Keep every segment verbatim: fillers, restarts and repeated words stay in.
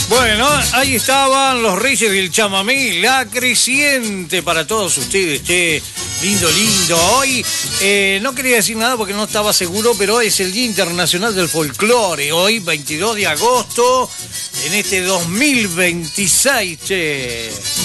Bueno, ahí estaban los Reyes del Chamamé, La Creciente para todos ustedes, che, lindo, lindo. Hoy eh, no quería decir nada porque no estaba seguro, pero hoy es el Día Internacional del Folclore, hoy veintidós de agosto, en este dos mil veintiséis, che.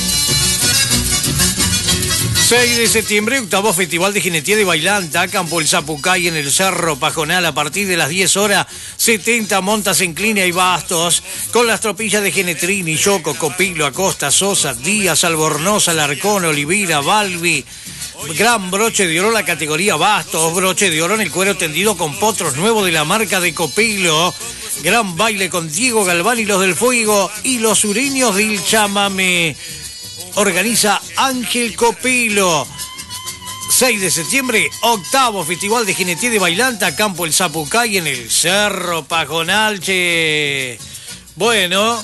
seis de septiembre, octavo Festival de Jinetía de Bailanta, Campo El Zapucay en el Cerro Pajonal, a partir de las diez horas, setenta montas en Clínia y Bastos, con las tropillas de Genetrini, Yoco, Copilo, Acosta, Sosa, Díaz, Albornoz, Alarcón, Olivira, Balbi, gran broche de oro la categoría Bastos, broche de oro en el cuero tendido con potros nuevos de la marca de Copilo, gran baile con Diego Galván y los del Fuego, y los sureños del Chamamé. Organiza Ángel Copilo. seis de septiembre, octavo Festival de Jinetía de Bailanta, Campo El Zapucay en el Cerro Pajonal, che. Bueno.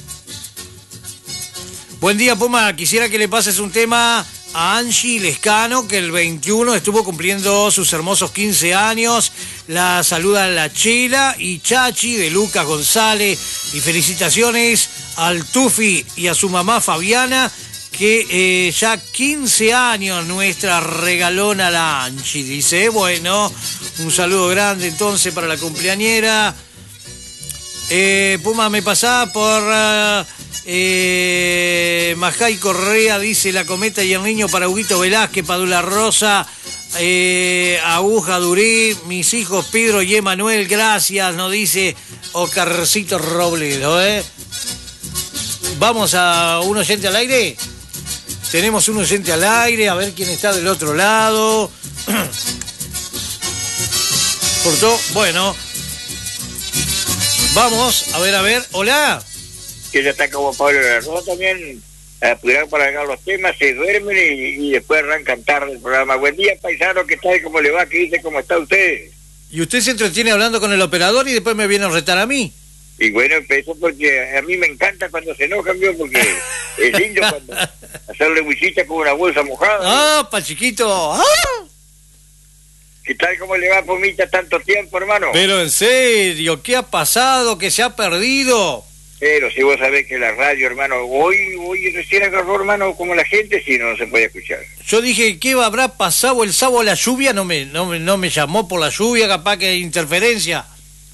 Buen día, Puma. Quisiera que le pases un tema a Angie Lescano, que el veintiuno estuvo cumpliendo sus hermosos quince años. La saludan la Chela y Chachi de Lucas González. Y felicitaciones al Tufi y a su mamá Fabiana, que eh, ya quince años nuestra regalona la Anchi, dice. Bueno, un saludo grande entonces para la cumpleañera. Eh, Puma, me pasaba por uh, eh, Majay Correa, dice La Cometa y el Niño, para Huguito Velázquez, Padula Rosa, eh, Aguja Durí, mis hijos Pedro y Emanuel, gracias, nos dice Oscarcito Robledo, ¿eh? Vamos a un oyente al aire. Tenemos un oyente al aire, a ver quién está del otro lado. Cortó, bueno. Vamos, a ver, a ver. Hola. Que ya está como Pablo Larroa también, a apurar para ganar los temas, se duermen y, y después arrancan tarde el programa. Buen día, paisano, ¿qué tal? ¿Cómo le va? ¿Qué dice? ¿Cómo está usted? Y usted se entretiene hablando con el operador y después me viene a retar a mí. Y bueno, empezó porque a mí me encanta cuando se enojan, ¿vio? Porque es lindo cuando hacerle buchita con una bolsa mojada. ¡Ah, pa' chiquito! ¡Ah! ¿Qué tal? ¿Cómo le va, Pomita? Tanto tiempo, hermano. Pero en serio, ¿qué ha pasado? ¿Qué se ha perdido? Pero si vos sabés que la radio, hermano, hoy hoy recién agarró, hermano, como la gente, si no, no se puede escuchar. Yo dije, ¿qué habrá pasado el sábado? La lluvia no me, no me, no me llamó por la lluvia, capaz que hay interferencia.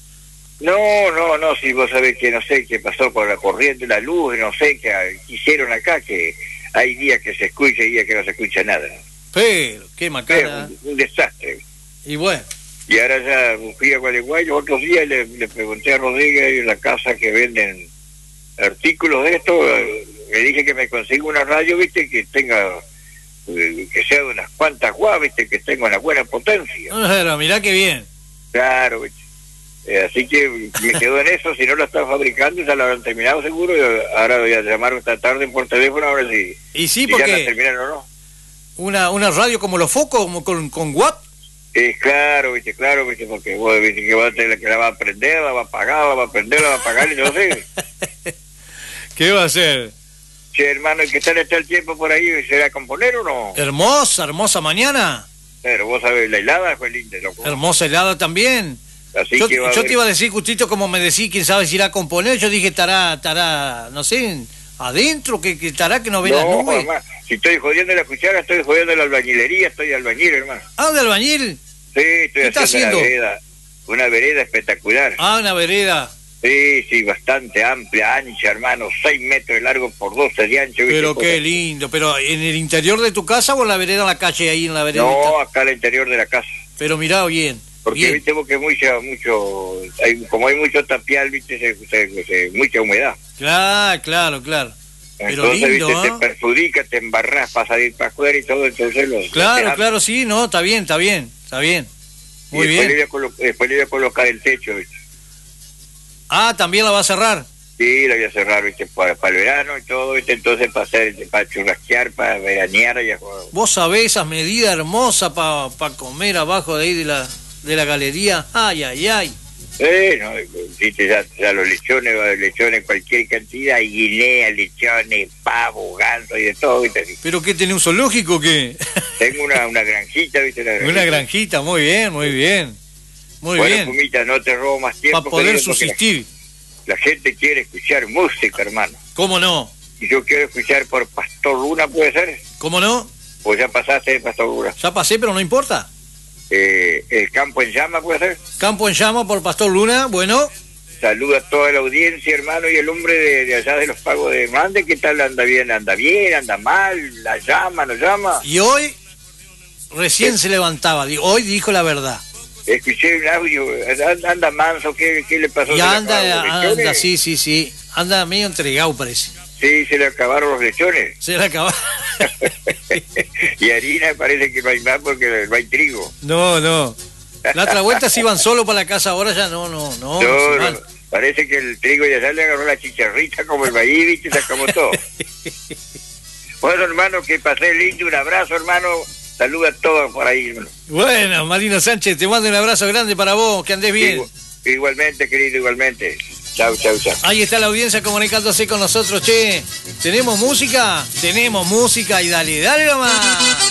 No, no, no, si vos sabés que no sé qué pasó con la corriente, la luz, no sé qué hicieron acá, que hay días que se escucha y días que no se escucha nada. Pero, qué macana. Un, un desastre. Y bueno. Y ahora ya fui a Gualeguay, otros días le, le pregunté a Rodríguez en la casa que venden artículos de esto, le dije que me consiga una radio, viste, que tenga, que sea de unas cuantas guas, viste, que tenga una buena potencia. Pero mirá qué bien. Claro, viste. Eh, así que me quedo en eso. Si no lo están fabricando ya lo habrán terminado seguro. Ahora voy a llamar esta tarde por teléfono a ver si, y sí, si porque ya la terminaron o no. Una, una radio como los focos, como con, con watt. Eh, claro, viste, claro, viste, porque vos viste que, va a tener, que la va a prender, la va a apagar, la va a prender, la va a apagar y no sé. ¿Qué va a hacer? Che, hermano, ¿y qué tal está el tiempo por ahí? ¿Se va a componer o no? Hermosa, hermosa mañana. Pero vos sabés, la helada fue linda, loco. Hermosa helada también. Así yo que va yo a te iba a decir, justito, como me decís, quién sabe si irá a componer. Yo dije, estará, estará, no sé, adentro, que, que estará que no ve no, las nubes. Hermano, si estoy jodiendo la cuchara, estoy jodiendo la albañilería, estoy albañil, hermano. Ah, de albañil. Sí, estoy ¿Qué está haciendo haciendo? Una vereda, una vereda espectacular. Ah, una vereda. Sí, sí, bastante amplia, ancha, hermano, seis metros de largo por doce de ancho. Pero ¿viste? qué lindo. ¿Pero en el interior de tu casa o en la vereda, en la calle, ahí en la vereda? No, acá al interior de la casa. Pero mirá bien. Porque bien. viste vos que mucha, mucho, hay, como hay mucho tapial, viste, se, se, se, mucha humedad. Claro, claro, claro. Pero entonces, lindo, viste, ¿eh? te perjudica, te embarrás para salir para afuera y todo, entonces los... Claro, los claro, sí, no, está bien, está bien, está bien. Muy y después bien. Le voy a después le voy a colocar el techo, viste. Ah, ¿también la va a cerrar? Sí, la voy a cerrar, viste, para, para el verano y todo, viste, entonces para hacer, para churrasquear, para veranear y a... Vos sabés esas medidas hermosas para pa comer abajo de ahí de la, de la galería. Ay, ay, ay. Eh, no, viste, ya, ya los lechones, lechones, cualquier cantidad, guinea, lechones, pavo, ganso y de todo, viste. ¿Pero qué, tenés un zoológico o qué? Tengo una, una granjita, viste, una granjita. Una granjita, muy bien, muy bien. Muy bueno, bien. Pumita, no te robo más tiempo. Para poder querido, subsistir. la gente quiere escuchar música, hermano. ¿Cómo no? Y yo quiero escuchar por Pastor Luna, ¿puede ser? ¿Cómo no? ¿O ya pasaste de Pastor Luna? Ya pasé, pero no importa. Eh, el Campo en Llama, ¿puede ser? Campo en Llama por Pastor Luna, bueno. Saluda a toda la audiencia, hermano, y el hombre de, de allá de los Pagos de Mande, ¿qué tal? ¿Anda bien? ¿Anda bien? ¿Anda mal? ¿La llama? ¿No llama? Y hoy recién ¿Eh? se levantaba, hoy dijo la verdad. Escuché un audio, anda, anda manso, ¿qué, ¿qué le pasó? Y anda, anda, sí, sí, sí, anda medio entregado parece. Sí, se le acabaron los lechones. Se le acabaron. Y harina parece que no hay más porque no hay trigo. No, no. La otra vuelta se iban solo para la casa, ahora ya no, no, no. No, no, no. Parece que el trigo ya le agarró la chicharrita como el maíz, ¿viste? Se acabó todo. Bueno, hermano, que pasé lindo, un abrazo, hermano. Saluda a todos por ahí, hermano. Bueno, Marino Sánchez, te mando un abrazo grande para vos, que andes bien. Igual, igualmente, querido, igualmente. Chau, chau, chau. Ahí está la audiencia comunicándose con nosotros, che. ¿Tenemos música? Tenemos música y dale, dale nomás.